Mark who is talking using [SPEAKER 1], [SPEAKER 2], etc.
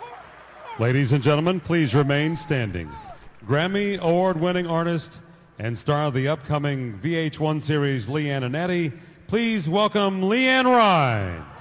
[SPEAKER 1] Ladies and gentlemen, please remain standing. Grammy Award-winning artist and star of the upcoming VH1 series Leanne and Eddie, please welcome Leanne Rhyne.